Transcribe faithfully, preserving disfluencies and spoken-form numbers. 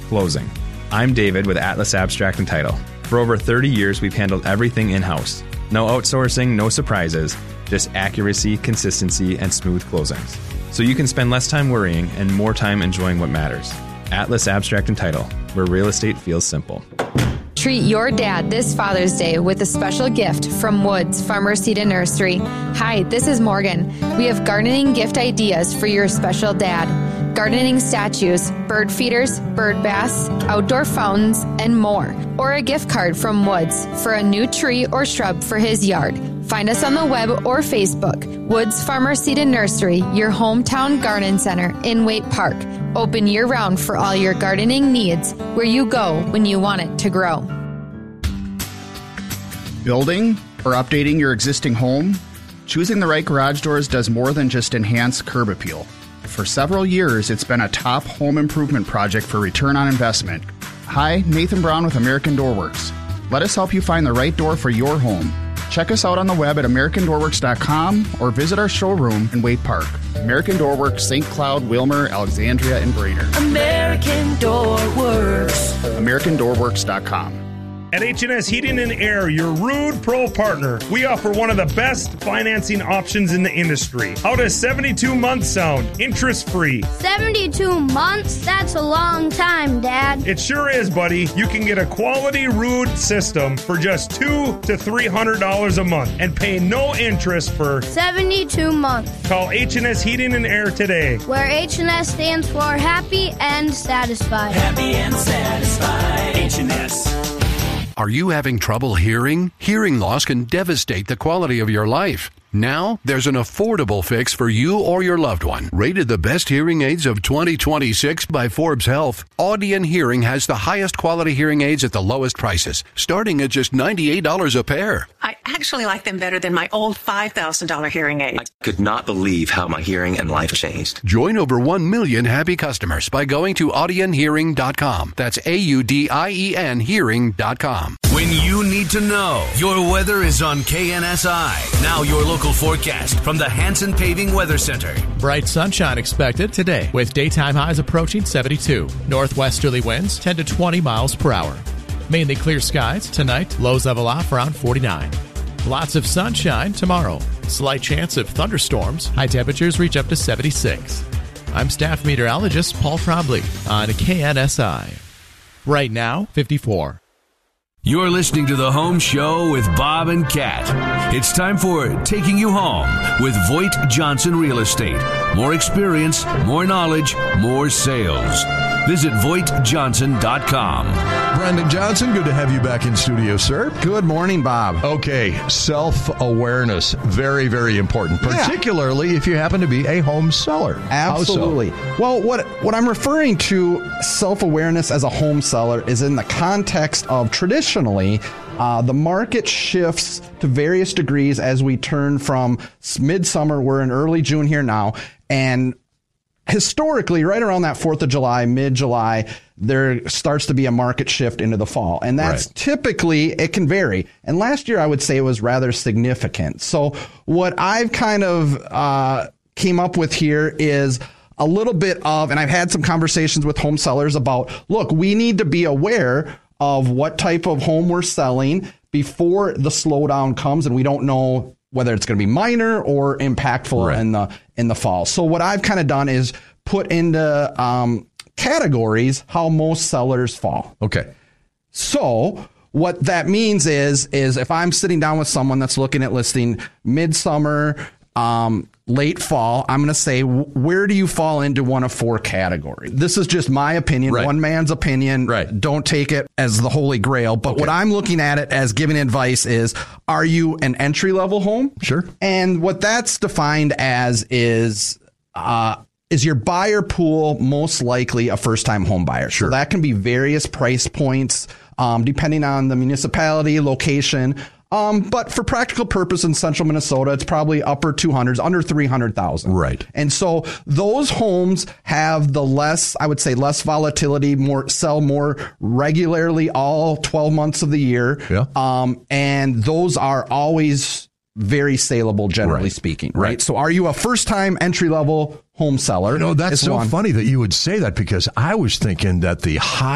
closing. I'm David with Atlas Abstract and Title. For over thirty years, we've handled everything in-house. No outsourcing, no surprises, just accuracy, consistency, and smooth closings. So you can spend less time worrying and more time enjoying what matters. Atlas Abstract and Title, where real estate feels simple. Treat your dad this Father's Day with a special gift from Woods Farmer Seed and Nursery. Hi, this is Morgan. We have gardening gift ideas for your special dad. Gardening statues, bird feeders, bird baths, outdoor fountains, and more. Or a gift card from Woods for a new tree or shrub for his yard. Find us on the web or Facebook. Woods Farmer Seed and Nursery, your hometown garden center in Waite Park. Open year-round for all your gardening needs, where you go when you want it to grow. Building or updating your existing home? Choosing the right garage doors does more than just enhance curb appeal. For several years, it's been a top home improvement project for return on investment. Hi, Nathan Brown with American Door Works. Let us help you find the right door for your home. Check us out on the web at american door works dot com or visit our showroom in Waite Park. American Door Works, Saint Cloud, Wilmer, Alexandria, and Brainerd. American Door Works. american door works dot com. At H and S Heating and Air, your Rude Pro partner, we offer one of the best financing options in the industry. How does seventy-two months sound? Interest-free. seventy-two months? That's a long time, Dad. It sure is, buddy. You can get a quality Rude system for just two hundred to three hundred dollars a month and pay no interest for seventy-two months. Call H and S Heating and Air today. Where H and S stands for happy and satisfied. Happy and satisfied. H and S. Are you having trouble hearing? Hearing loss can devastate the quality of your life. Now, there's an affordable fix for you or your loved one. Rated the best hearing aids of twenty twenty-six by Forbes Health, Audion Hearing has the highest quality hearing aids at the lowest prices, starting at just ninety-eight dollars a pair. I actually like them better than my old five thousand dollars hearing aid. I could not believe how my hearing and life changed. Join over one million happy customers by going to audion hearing dot com. That's A U D I E N hearing dot com. When you need to know, your weather is on K N S I. Now your local forecast from the Hanson Paving Weather Center. Bright sunshine expected today with daytime highs approaching seventy-two. Northwesterly winds ten to twenty miles per hour. Mainly clear skies tonight. Lows level off around forty-nine. Lots of sunshine tomorrow. Slight chance of thunderstorms. High temperatures reach up to seventy-six. I'm staff meteorologist Paul Trombley on K N S I. Right now, fifty-four. You're listening to The Home Show with Bob and Kat. It's time for Taking You Home with Voight Johnson Real Estate. More experience, more knowledge, more sales. Visit voight johnson dot com. Brendan Johnson, good to have you back in studio, sir. Good morning, Bob. Okay, self-awareness, very, very important, particularly yeah. if you happen to be a home seller. Absolutely. So? Well, what, what I'm referring to self-awareness as a home seller is in the context of traditionally, Uh, the market shifts to various degrees as we turn from midsummer. We're in early June here now. And historically, right around that fourth of July, mid-July, there starts to be a market shift into the fall. And that's right. Typically, it can vary. And last year, I would say it was rather significant. So what I've kind of uh, came up with here is a little bit of, and I've had some conversations with home sellers about, look, we need to be aware of what type of home we're selling before the slowdown comes, and we don't know whether it's going to be minor or impactful right. in the in the fall. So what I've kind of done is put into um, categories how most sellers fall. Okay. So what that means is is if I'm sitting down with someone that's looking at listing midsummer, um, late fall, I'm going to say, where do you fall into one of four categories? This is just my opinion, right. one man's opinion. Right. Don't take it as the holy grail. But okay. what I'm looking at it as giving advice is, are you an entry-level home? Sure. And what that's defined as is, uh, is your buyer pool most likely a first-time home buyer? Sure. So that can be various price points, um, depending on the municipality, location. Um, but for practical purpose in central Minnesota, it's probably upper two hundreds, under three hundred thousand. Right. And so those homes have the less, I would say, less volatility, more sell more regularly all twelve months of the year. Yeah. Um, and those are always very saleable, generally right. speaking. Right? Right. So are you a first time entry level home seller? You know, that's so one. funny that you would say that, because I was thinking that the high